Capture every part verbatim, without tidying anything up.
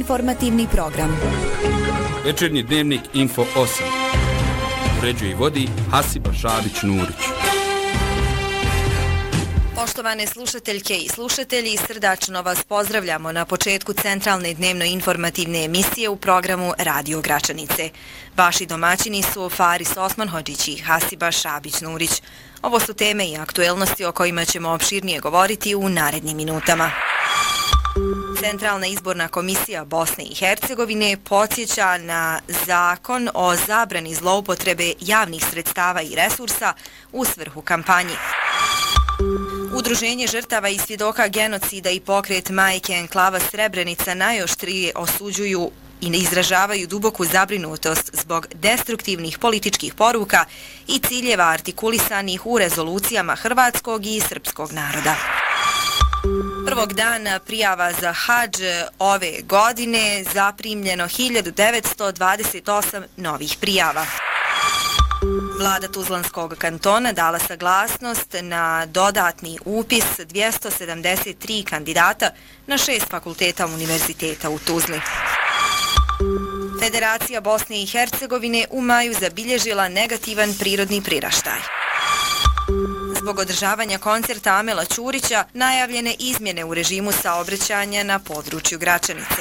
informativni program. Večernji dnevnik Info osam. Uređuje i vodi Hasiba Šabić-Nurić. Poštovane slušateljke i slušatelji, srdačno vas pozdravljamo na početku centralne dnevno-informativne emisije u programu Radio Gračanice. Vaši domaćini su Faris Osmanhodžić i Hasiba Šabić-Nurić. Ovo su teme i aktuelnosti o kojima ćemo opširnije govoriti u narednim minutama. Centralna izborna komisija Bosne i Hercegovine podsjeća na zakon o zabrani zloupotrebe javnih sredstava i resursa u svrhu kampanje. Udruženje žrtava i svjedoka genocida i pokret Majke enklava Srebrenica najoštrije osuđuju i izražavaju duboku zabrinutost zbog destruktivnih političkih poruka i ciljeva artikulisanih u rezolucijama hrvatskog i srpskog naroda. Prvog dana prijava za hadž ove godine zaprimljeno hiljadu devetsto dvadeset osam novih prijava. Vlada Tuzlanskog kantona dala saglasnost na dodatni upis dvjesto sedamdeset tri kandidata na šest fakulteta univerziteta u Tuzli. Federacija Bosne i Hercegovine u maju zabilježila negativan prirodni priraštaj. Zbog održavanja koncerta Amela Ćurića najavljene izmjene u režimu saobraćanja na području Gračanice.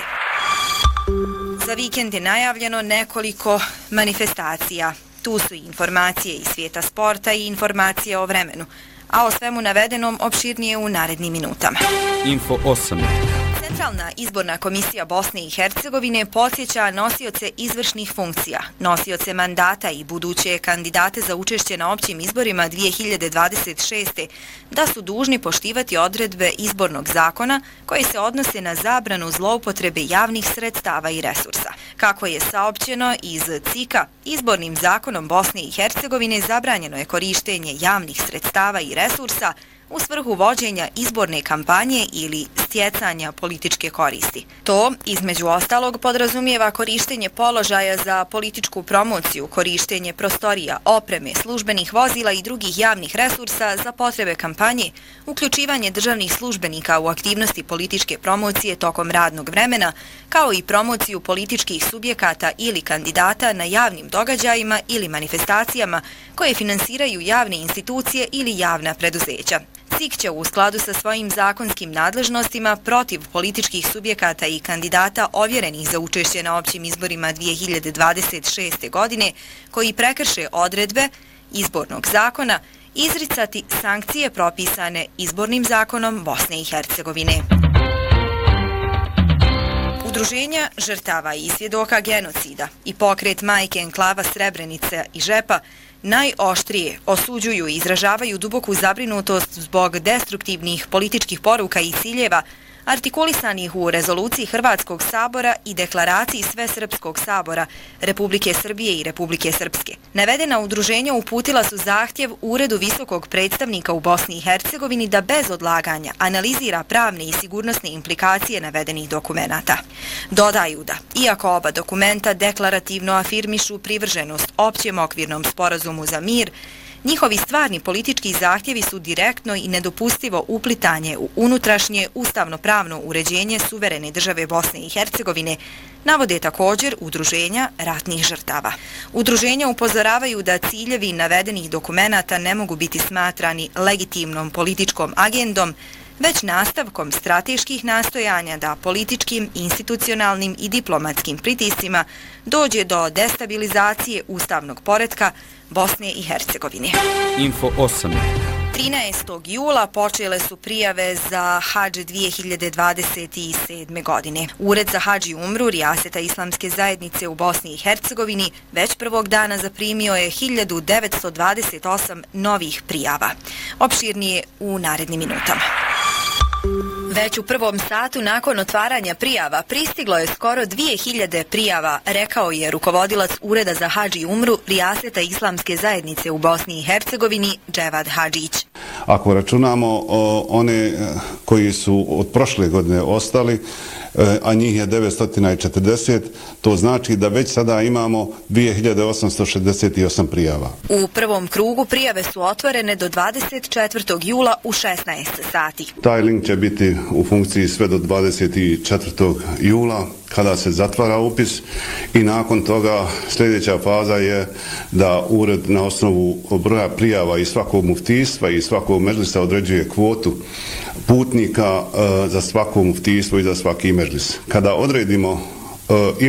Za vikend je najavljeno nekoliko manifestacija. Tu su i informacije iz svijeta sporta i informacije o vremenu, a o svemu navedenom opširnije u narednim minutama. Info osam. Centralna izborna komisija Bosne i Hercegovine podsjeća nosioce izvršnih funkcija, nosioce mandata i buduće kandidate za učešće na općim izborima dvije hiljade dvadeset šeste. da su dužni poštivati odredbe izbornog zakona koje se odnose na zabranu zloupotrebe javnih sredstava i resursa. Kako je saopćeno iz C I K-a, izbornim zakonom Bosne i Hercegovine zabranjeno je korištenje javnih sredstava i resursa u svrhu vođenja izborne kampanje ili stjecanja političke koristi. To, između ostalog, podrazumijeva korištenje položaja za političku promociju, korištenje prostorija, opreme, službenih vozila i drugih javnih resursa za potrebe kampanje, uključivanje državnih službenika u aktivnosti političke promocije tokom radnog vremena, kao i promociju političkih subjekata ili kandidata na javnim događajima ili manifestacijama koje finansiraju javne institucije ili javna preduzeća. C I K će u skladu sa svojim zakonskim nadležnostima protiv političkih subjekata i kandidata ovjerenih za učešće na općim izborima dvije hiljade dvadeset šeste. godine koji prekrše odredbe izbornog zakona izricati sankcije propisane izbornim zakonom Bosne i Hercegovine. Udruženja žrtava i svjedoka genocida i pokret Majke enklava Srebrenica i Žepa najoštrije osuđuju i izražavaju duboku zabrinutost zbog destruktivnih političkih poruka i ciljeva artikulisanih u rezoluciji Hrvatskog sabora i deklaraciji Svesrpskog sabora Republike Srbije i Republike Srpske. Navedena udruženja uputila su zahtjev Uredu visokog predstavnika u Bosni i Hercegovini da bez odlaganja analizira pravne i sigurnosne implikacije navedenih dokumenata. Dodaju da, iako oba dokumenta deklarativno afirmišu privrženost općem okvirnom sporazumu za mir, njihovi stvarni politički zahtjevi su direktno i nedopustivo uplitanje u unutrašnje ustavno-pravno uređenje suverene države Bosne i Hercegovine, navode također udruženja ratnih žrtava. Udruženja upozoravaju da ciljevi navedenih dokumenata ne mogu biti smatrani legitimnom političkom agendom, već nastavkom strateških nastojanja da političkim, institucionalnim i diplomatskim pritiscima dođe do destabilizacije ustavnog poretka Bosne i Hercegovine. Info osam. trinaestog jula počele su prijave za hadž dvije hiljade dvadeset sedme. godine. Ured za hadž i umru Rijaseta Islamske zajednice u Bosni i Hercegovini već prvog dana zaprimio je hiljadu devetsto dvadeset osam novih prijava. Opširnije u narednim minutama. Već u prvom satu nakon otvaranja prijava pristiglo je skoro dvije hiljade prijava, rekao je rukovodilac Ureda za hadž i umru Rijaseta Islamske zajednice u Bosni i Hercegovini Dževad Hadžić. Ako računamo o, one koji su od prošle godine ostali, a njih je devetsto četrdeset, to znači da već sada imamo dvije hiljade osamsto šezdeset osam prijava. U prvom krugu prijave su otvorene do dvadeset četvrtog jula u šesnaest sati. Taj link će biti u funkciji sve do dvadeset četvrtog jula, kada se zatvara upis i nakon toga sljedeća faza je da ured na osnovu broja prijava i svakog muftijstva i svakog medžlisa određuje kvotu putnika za svako muftijstvo i za svaki medžlis. Kada odredimo